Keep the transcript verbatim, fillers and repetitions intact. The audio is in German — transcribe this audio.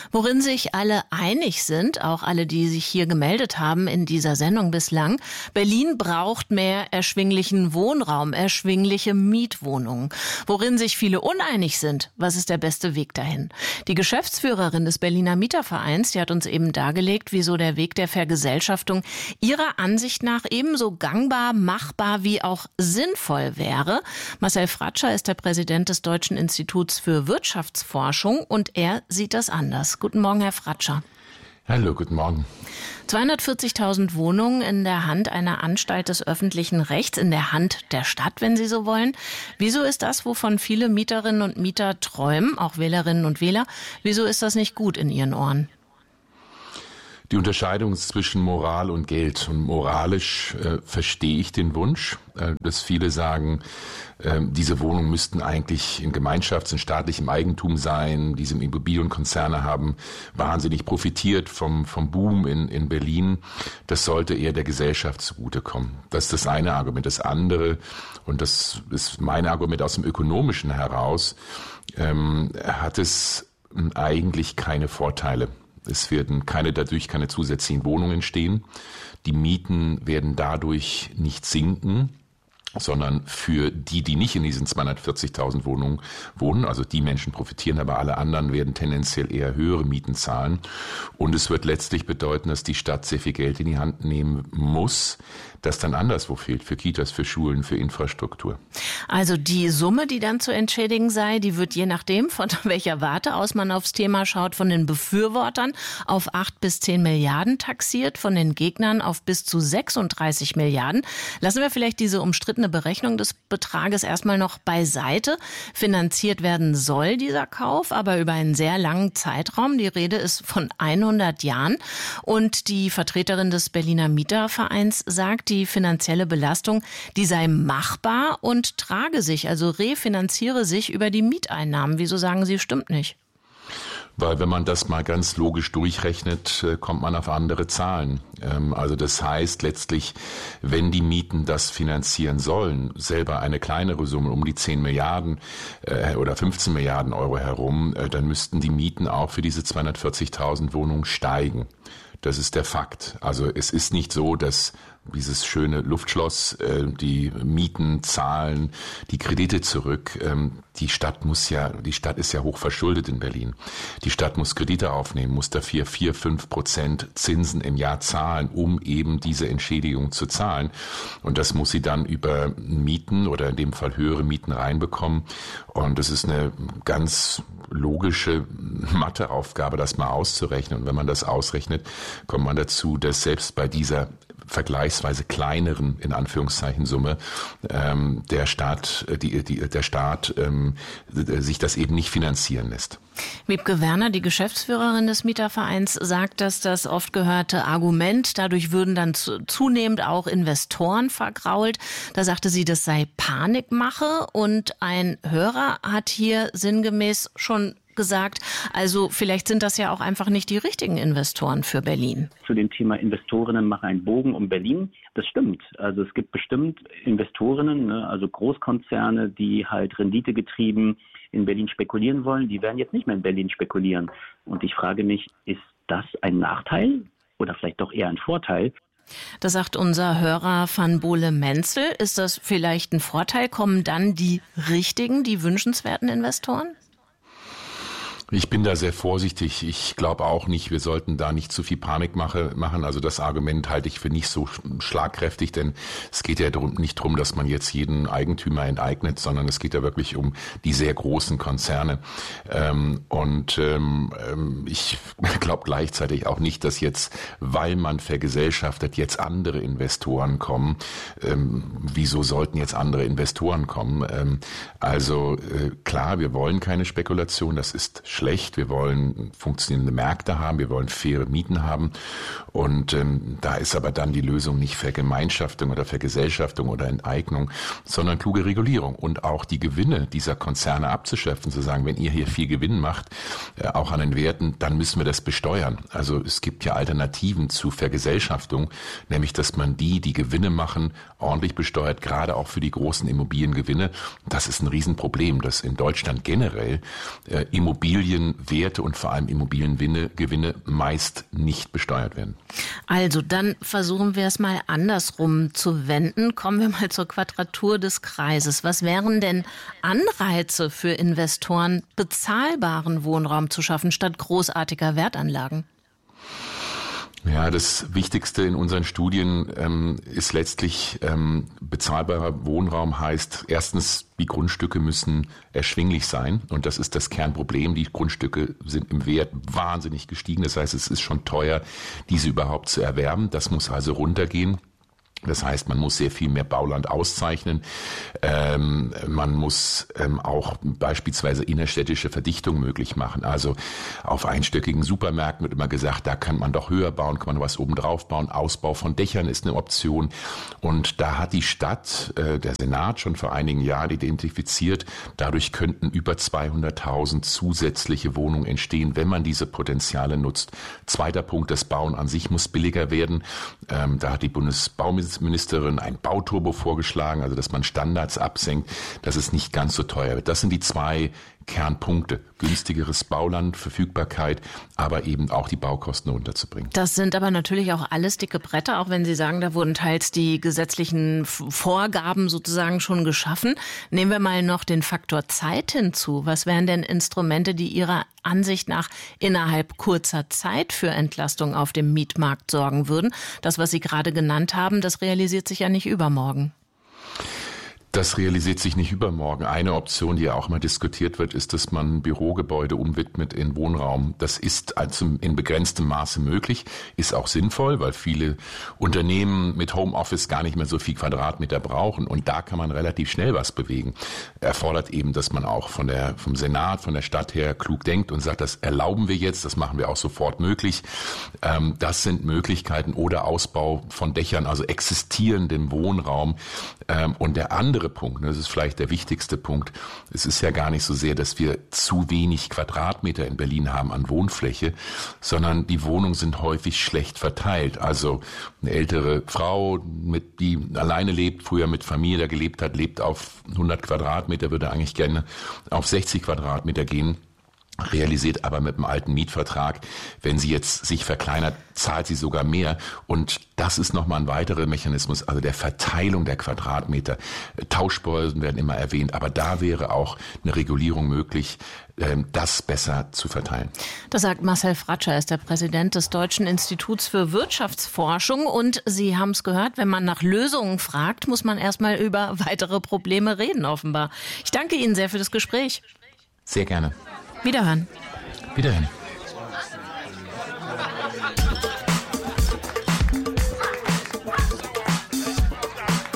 Worin sich alle einig sind, auch alle, die sich hier gemeldet haben in dieser Sendung bislang: Berlin braucht mehr erschwinglichen Wohnraum, erschwingliche Mietwohnungen. Worin sich viele uneinig sind, was ist der beste Weg dahin? Die Geschäftsführerin des Berliner Mietervereins, die hat uns eben dargelegt, wieso der Weg der Vergesellschaftung ihrer Ansicht nach ebenso gangbar, machbar wie auch sinnvoll wäre. Marcel Fratscher ist der Präsident des Deutschen Instituts für Wirtschaftsforschung und er sieht das anders. Guten Morgen, Herr Fratscher. Hallo, guten Morgen. zweihundertvierzigtausend Wohnungen in der Hand einer Anstalt des öffentlichen Rechts, in der Hand der Stadt, wenn Sie so wollen. Wieso ist das, wovon viele Mieterinnen und Mieter träumen, auch Wählerinnen und Wähler, wieso ist das nicht gut in Ihren Ohren? Die Unterscheidung zwischen Moral und Geld. Und moralisch äh, verstehe ich den Wunsch, äh, dass viele sagen, äh, diese Wohnungen müssten eigentlich in Gemeinschafts- und staatlichem Eigentum sein. Diese Immobilienkonzerne haben wahnsinnig profitiert vom, vom Boom in, in Berlin. Das sollte eher der Gesellschaft zugutekommen. Das ist das eine Argument. Das andere, und das ist mein Argument aus dem Ökonomischen heraus, ähm, hat es eigentlich keine Vorteile. Es werden keine, dadurch keine zusätzlichen Wohnungen entstehen. Die Mieten werden dadurch nicht sinken, sondern für die, die nicht in diesen zweihundertvierzigtausend Wohnungen wohnen, also die Menschen profitieren, aber alle anderen werden tendenziell eher höhere Mieten zahlen. Und es wird letztlich bedeuten, dass die Stadt sehr viel Geld in die Hand nehmen muss, das dann anderswo fehlt, für Kitas, für Schulen, für Infrastruktur. Also die Summe, die dann zu entschädigen sei, die wird je nachdem, von welcher Warte aus man aufs Thema schaut, von den Befürwortern auf acht bis zehn Milliarden taxiert, von den Gegnern auf bis zu sechsunddreißig Milliarden. Lassen wir vielleicht diese umstrittene Berechnung des Betrages erstmal noch beiseite. Finanziert werden soll dieser Kauf, aber über einen sehr langen Zeitraum. Die Rede ist von hundert Jahren. Und die Vertreterin des Berliner Mietervereins sagt, die finanzielle Belastung, die sei machbar und trage sich, also refinanziere sich über die Mieteinnahmen. Wieso sagen Sie, stimmt nicht? Weil wenn man das mal ganz logisch durchrechnet, kommt man auf andere Zahlen. Also das heißt letztlich, wenn die Mieten das finanzieren sollen, selber eine kleinere Summe, um die zehn Milliarden oder fünfzehn Milliarden Euro herum, dann müssten die Mieten auch für diese zweihundertvierzigtausend Wohnungen steigen. Das ist der Fakt. Also es ist nicht so, dass dieses schöne Luftschloss, äh, die Mieten zahlen, die Kredite zurück. Ähm, die Stadt muss ja, die Stadt ist ja hoch verschuldet in Berlin. Die Stadt muss Kredite aufnehmen, muss dafür vier, fünf Prozent Zinsen im Jahr zahlen, um eben diese Entschädigung zu zahlen. Und das muss sie dann über Mieten oder in dem Fall höhere Mieten reinbekommen. Und das ist eine ganz logische Matheaufgabe, das mal auszurechnen. Und wenn man das ausrechnet, kommt man dazu, dass selbst bei dieser vergleichsweise kleineren, in Anführungszeichen, Summe, ähm, der Staat, die, die, der Staat ähm, sich das eben nicht finanzieren lässt. Wiebke Werner, die Geschäftsführerin des Mietervereins, sagt, dass das oft gehörte Argument, dadurch würden dann zu, zunehmend auch Investoren vergrault. Da sagte sie, das sei Panikmache, und ein Hörer hat hier sinngemäß schon gesagt, also vielleicht sind das ja auch einfach nicht die richtigen Investoren für Berlin. Zu dem Thema Investorinnen machen einen Bogen um Berlin. Das stimmt. Also es gibt bestimmt Investorinnen, ne, also Großkonzerne, die halt renditegetrieben in Berlin spekulieren wollen. Die werden jetzt nicht mehr in Berlin spekulieren. Und ich frage mich, ist das ein Nachteil oder vielleicht doch eher ein Vorteil? Das sagt unser Hörer Van Bohle-Menzel. Ist das vielleicht ein Vorteil? Kommen dann die richtigen, die wünschenswerten Investoren? Ich bin da sehr vorsichtig. Ich glaube auch nicht, wir sollten da nicht zu viel Panik machen. Also das Argument halte ich für nicht so schlagkräftig, denn es geht ja nicht darum, dass man jetzt jeden Eigentümer enteignet, sondern es geht ja wirklich um die sehr großen Konzerne. Und ich glaube gleichzeitig auch nicht, dass jetzt, weil man vergesellschaftet, jetzt andere Investoren kommen. Wieso sollten jetzt andere Investoren kommen? Also klar, wir wollen keine Spekulation, das ist schlecht. Wir wollen funktionierende Märkte haben, wir wollen faire Mieten haben. Und ähm, da ist aber dann die Lösung nicht Vergemeinschaftung oder Vergesellschaftung oder Enteignung, sondern kluge Regulierung und auch die Gewinne dieser Konzerne abzuschöpfen, zu sagen, wenn ihr hier viel Gewinn macht, äh, auch an den Werten, dann müssen wir das besteuern. Also es gibt ja Alternativen zu Vergesellschaftung, nämlich dass man die, die Gewinne machen, ordentlich besteuert, gerade auch für die großen Immobiliengewinne. Das ist ein Riesenproblem, dass in Deutschland generell äh, Immobilien Immobilienwerte und vor allem Immobiliengewinne meist nicht besteuert werden. Also dann versuchen wir es mal andersrum zu wenden. Kommen wir mal zur Quadratur des Kreises. Was wären denn Anreize für Investoren, bezahlbaren Wohnraum zu schaffen, statt großartiger Wertanlagen? Ja, das Wichtigste in unseren Studien ähm, ist letztlich ähm, bezahlbarer Wohnraum heißt erstens, die Grundstücke müssen erschwinglich sein und das ist das Kernproblem. Die Grundstücke sind im Wert wahnsinnig gestiegen. Das heißt, es ist schon teuer, diese überhaupt zu erwerben. Das muss also runtergehen. Das heißt, man muss sehr viel mehr Bauland auszeichnen. Ähm, man muss ähm, auch beispielsweise innerstädtische Verdichtung möglich machen. Also auf einstöckigen Supermärkten wird immer gesagt, da kann man doch höher bauen, kann man was oben drauf bauen. Ausbau von Dächern ist eine Option. Und da hat die Stadt, äh, der Senat schon vor einigen Jahren identifiziert, dadurch könnten über zweihunderttausend zusätzliche Wohnungen entstehen, wenn man diese Potenziale nutzt. Zweiter Punkt, das Bauen an sich muss billiger werden. Ähm, da hat die Bundesbauministerin Ministerin ein Bauturbo vorgeschlagen, also dass man Standards absenkt, dass es nicht ganz so teuer wird. Das sind die zwei Kernpunkte. Günstigeres Bauland, Verfügbarkeit, aber eben auch die Baukosten runterzubringen. Das sind aber natürlich auch alles dicke Bretter, auch wenn Sie sagen, da wurden teils die gesetzlichen Vorgaben sozusagen schon geschaffen. Nehmen wir mal noch den Faktor Zeit hinzu. Was wären denn Instrumente, die Ihrer Ansicht nach innerhalb kurzer Zeit für Entlastung auf dem Mietmarkt sorgen würden? Das, was Sie gerade genannt haben, das realisiert sich ja nicht übermorgen. Das realisiert sich nicht übermorgen. Eine Option, die ja auch mal diskutiert wird, ist, dass man Bürogebäude umwidmet in Wohnraum. Das ist also in begrenztem Maße möglich, ist auch sinnvoll, weil viele Unternehmen mit Homeoffice gar nicht mehr so viel Quadratmeter brauchen. Und da kann man relativ schnell was bewegen. Erfordert eben, dass man auch von der, vom Senat, von der Stadt her klug denkt und sagt, das erlauben wir jetzt, das machen wir auch sofort möglich. Das sind Möglichkeiten oder Ausbau von Dächern, also existierendem Wohnraum. Und der andere Punkt, das ist vielleicht der wichtigste Punkt, es ist ja gar nicht so sehr, dass wir zu wenig Quadratmeter in Berlin haben an Wohnfläche, sondern die Wohnungen sind häufig schlecht verteilt. Also eine ältere Frau, mit, die alleine lebt, früher mit Familie da gelebt hat, lebt auf hundert Quadratmeter, würde eigentlich gerne auf sechzig Quadratmeter gehen. Realisiert aber mit dem alten Mietvertrag, wenn sie jetzt sich verkleinert, zahlt sie sogar mehr. Und das ist nochmal ein weiterer Mechanismus, also der Verteilung der Quadratmeter. Tauschbörsen werden immer erwähnt, aber da wäre auch eine Regulierung möglich, das besser zu verteilen. Das sagt Marcel Fratscher, er ist der Präsident des Deutschen Instituts für Wirtschaftsforschung. Und Sie haben es gehört, wenn man nach Lösungen fragt, muss man erstmal über weitere Probleme reden, offenbar. Ich danke Ihnen sehr für das Gespräch. Sehr gerne. Wiederhören. Wiederhören.